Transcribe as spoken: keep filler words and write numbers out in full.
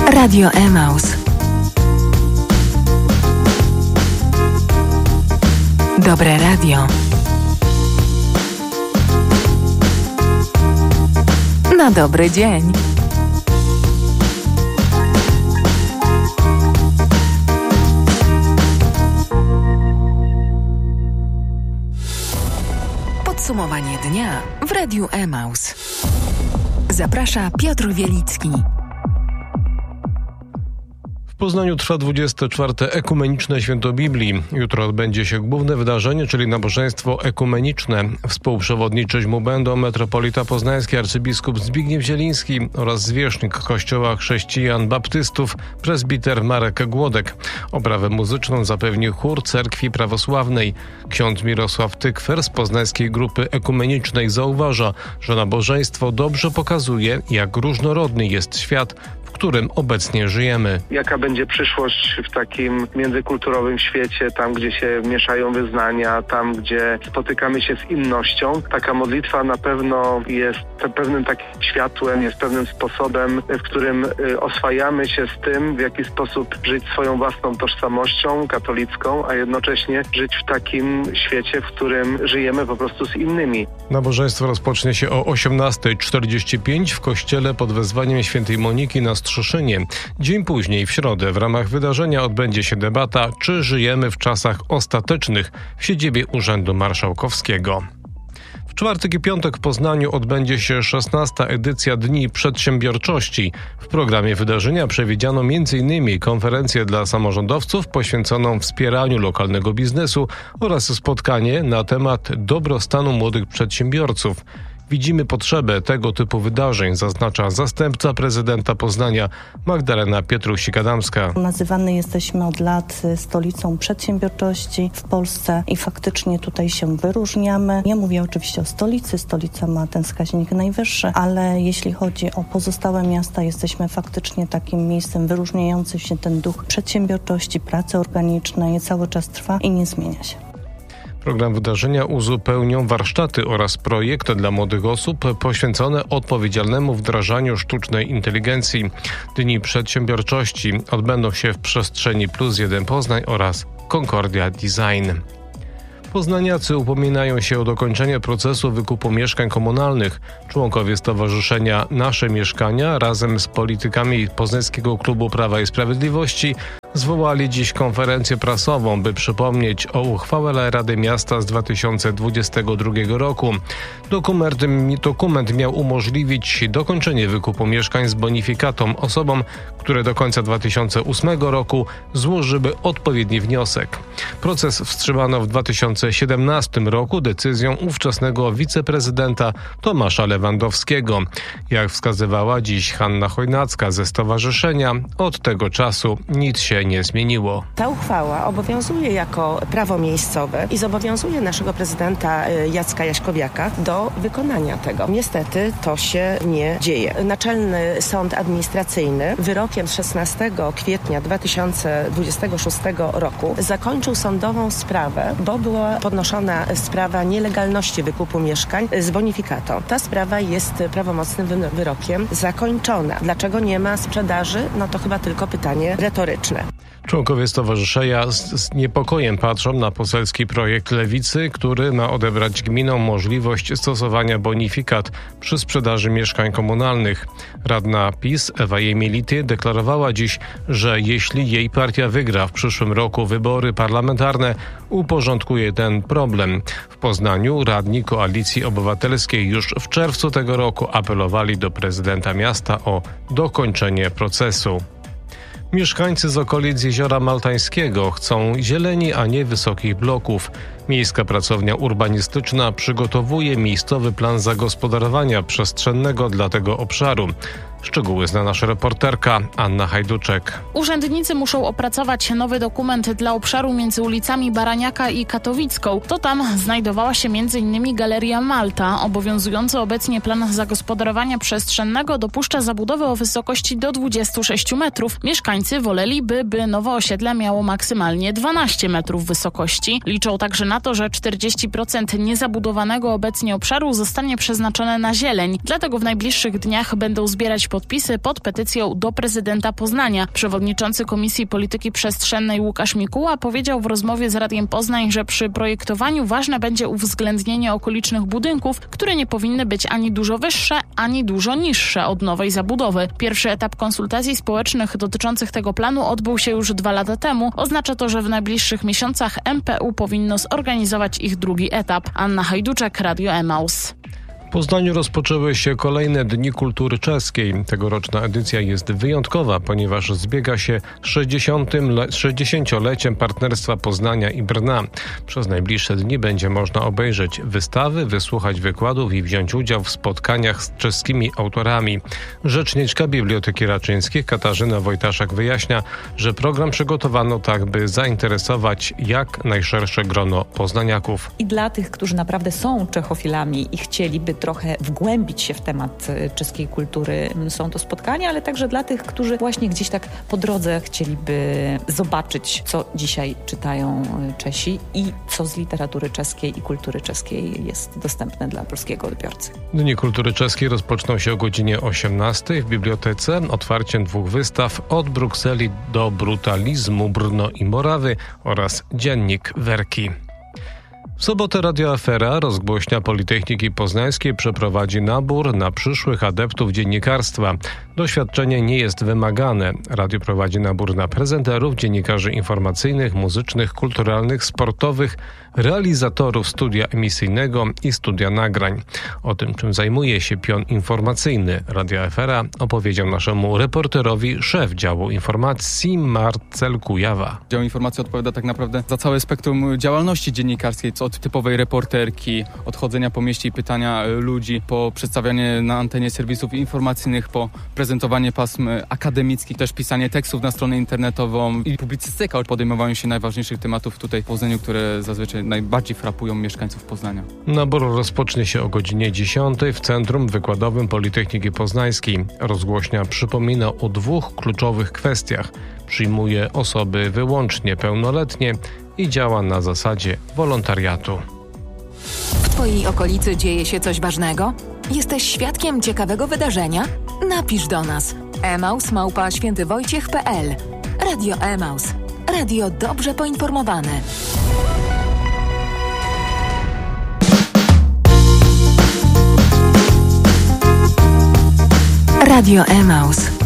Radio Emaus. Dobre radio. Na dobry dzień. Podsumowanie dnia w Radiu Emaus. Zaprasza Piotr Wielicki. W Poznaniu trwa dwudzieste czwarte Ekumeniczne Święto Biblii. Jutro odbędzie się główne wydarzenie, czyli nabożeństwo ekumeniczne. Współprzewodniczyć mu będą metropolita poznański arcybiskup Zbigniew Zieliński oraz zwierzchnik Kościoła Chrześcijan Baptystów prezbiter Marek Głodek. Oprawę muzyczną zapewnił chór Cerkwi Prawosławnej. Ksiądz Mirosław Tykwer z poznańskiej grupy ekumenicznej zauważa, że nabożeństwo dobrze pokazuje, jak różnorodny jest świat, w którym obecnie żyjemy. Jaka będzie przyszłość w takim międzykulturowym świecie, tam gdzie się mieszają wyznania, tam gdzie spotykamy się z innością. Taka modlitwa na pewno jest pewnym takim światłem, jest pewnym sposobem, w którym oswajamy się z tym, w jaki sposób żyć swoją własną tożsamością katolicką, a jednocześnie żyć w takim świecie, w którym żyjemy po prostu z innymi. Nabożeństwo rozpocznie się o osiemnasta czterdzieści pięć w kościele pod wezwaniem świętej Moniki na Strzeszynie. Dzień później, w środę, w ramach wydarzenia odbędzie się debata, czy żyjemy w czasach ostatecznych w siedzibie Urzędu Marszałkowskiego. W czwartek i piątek w Poznaniu odbędzie się szesnasta edycja Dni Przedsiębiorczości. W programie wydarzenia przewidziano między innymi konferencję dla samorządowców poświęconą wspieraniu lokalnego biznesu oraz spotkanie na temat dobrostanu młodych przedsiębiorców. Widzimy potrzebę tego typu wydarzeń, zaznacza zastępca prezydenta Poznania Magdalena Pietruksik-Adamska. Nazywany jesteśmy od lat stolicą przedsiębiorczości w Polsce i faktycznie tutaj się wyróżniamy. Nie mówię oczywiście o stolicy, stolica ma ten wskaźnik najwyższy, ale jeśli chodzi o pozostałe miasta, jesteśmy faktycznie takim miejscem wyróżniającym się ten duch przedsiębiorczości, pracy organicznej cały czas trwa i nie zmienia się. Program wydarzenia uzupełnią warsztaty oraz projekt dla młodych osób poświęcone odpowiedzialnemu wdrażaniu sztucznej inteligencji. Dni Przedsiębiorczości odbędą się w przestrzeni Plus jeden Poznań oraz Concordia Design. Poznaniacy upominają się o dokończenie procesu wykupu mieszkań komunalnych. Członkowie Stowarzyszenia Nasze Mieszkania razem z politykami Poznańskiego Klubu Prawa i Sprawiedliwości zwołali dziś konferencję prasową, by przypomnieć o uchwale Rady Miasta z dwa tysiące dwudziestego drugiego roku. Dokument, dokument miał umożliwić dokończenie wykupu mieszkań z bonifikatą osobom, które do końca dwa tysiące ósmego roku złożyły odpowiedni wniosek. Proces wstrzymano w dwa tysiące siedemnastym roku decyzją ówczesnego wiceprezydenta Tomasza Lewandowskiego. Jak wskazywała dziś Hanna Chojnacka ze stowarzyszenia, od tego czasu nic się nie zmieniło. Ta uchwała obowiązuje jako prawo miejscowe i zobowiązuje naszego prezydenta Jacka Jaśkowiaka do wykonania tego. Niestety to się nie dzieje. Naczelny Sąd Administracyjny wyrokiem z szesnastego kwietnia dwa tysiące dwudziestego szóstego roku zakończył sądową sprawę, bo była podnoszona sprawa nielegalności wykupu mieszkań z bonifikatą. Ta sprawa jest prawomocnym wyrokiem zakończona. Dlaczego nie ma sprzedaży? No to chyba tylko pytanie retoryczne. Członkowie stowarzyszenia z, z niepokojem patrzą na poselski projekt Lewicy, który ma odebrać gminom możliwość stosowania bonifikat przy sprzedaży mieszkań komunalnych. Radna PiS Ewa Jemility deklarowała dziś, że jeśli jej partia wygra w przyszłym roku wybory parlamentarne, uporządkuje ten problem. W Poznaniu radni Koalicji Obywatelskiej już w czerwcu tego roku apelowali do prezydenta miasta o dokończenie procesu. Mieszkańcy z okolic Jeziora Maltańskiego chcą zieleni, a nie wysokich bloków. Miejska pracownia urbanistyczna przygotowuje miejscowy plan zagospodarowania przestrzennego dla tego obszaru. Szczegóły zna nasza reporterka Anna Hajduczek. Urzędnicy muszą opracować nowy dokument dla obszaru między ulicami Baraniaka i Katowicką. To tam znajdowała się między innymi Galeria Malta. Obowiązujący obecnie plan zagospodarowania przestrzennego dopuszcza zabudowę o wysokości do dwudziestu sześciu metrów. Mieszkańcy woleliby, by nowe osiedle miało maksymalnie dwanaście metrów wysokości. Liczą także na to, że czterdzieści procent niezabudowanego obecnie obszaru zostanie przeznaczone na zieleń. Dlatego w najbliższych dniach będą zbierać podpisy pod petycją do prezydenta Poznania. Przewodniczący Komisji Polityki Przestrzennej Łukasz Mikuła powiedział w rozmowie z Radiem Poznań, że przy projektowaniu ważne będzie uwzględnienie okolicznych budynków, które nie powinny być ani dużo wyższe, ani dużo niższe od nowej zabudowy. Pierwszy etap konsultacji społecznych dotyczących tego planu odbył się już dwa lata temu. Oznacza to, że w najbliższych miesiącach M P U powinno zorganizować ich drugi etap. Anna Hajduczek, Radio Emaus. W Poznaniu rozpoczęły się kolejne Dni Kultury Czeskiej. Tegoroczna edycja jest wyjątkowa, ponieważ zbiega się z sześćdziesięcioleciem partnerstwa Poznania i Brna. Przez najbliższe dni będzie można obejrzeć wystawy, wysłuchać wykładów i wziąć udział w spotkaniach z czeskimi autorami. Rzeczniczka Biblioteki Raczyńskiej Katarzyna Wojtaszek wyjaśnia, że program przygotowano tak, by zainteresować jak najszersze grono poznaniaków. I dla tych, którzy naprawdę są czechofilami i chcieliby trochę wgłębić się w temat czeskiej kultury, są to spotkania, ale także dla tych, którzy właśnie gdzieś tak po drodze chcieliby zobaczyć, co dzisiaj czytają Czesi i co z literatury czeskiej i kultury czeskiej jest dostępne dla polskiego odbiorcy. Dni Kultury Czeskiej rozpoczną się o godzinie osiemnastej w bibliotece otwarciem dwóch wystaw Od Brukseli do brutalizmu Brno i Morawy oraz Dziennik Werki. W sobotę Radio Afera, rozgłośnia Politechniki Poznańskiej, przeprowadzi nabór na przyszłych adeptów dziennikarstwa. Doświadczenie nie jest wymagane. Radio prowadzi nabór na prezenterów, dziennikarzy informacyjnych, muzycznych, kulturalnych, sportowych, realizatorów studia emisyjnego i studia nagrań. O tym, czym zajmuje się pion informacyjny Radia Afera, opowiedział naszemu reporterowi szef działu informacji Marcel Kujawa. Dział informacji odpowiada tak naprawdę za całe spektrum działalności dziennikarskiej, od typowej reporterki, od chodzenia po mieście i pytania ludzi, po przedstawianie na antenie serwisów informacyjnych, po prezentowanie pasm akademickich, też pisanie tekstów na stronę internetową i publicystyka o podejmowaniu się najważniejszych tematów tutaj w Poznaniu, które zazwyczaj najbardziej frapują mieszkańców Poznania. Nabór rozpocznie się o godzinie dziesiątej w Centrum Wykładowym Politechniki Poznańskiej. Rozgłośnia przypomina o dwóch kluczowych kwestiach. Przyjmuje osoby wyłącznie pełnoletnie i działa na zasadzie wolontariatu. W Twojej okolicy dzieje się coś ważnego? Jesteś świadkiem ciekawego wydarzenia? Napisz do nas. emaus małpa świętywojciech kropka pe el. Radio Emaus. Radio dobrze poinformowane. Radio Emaus.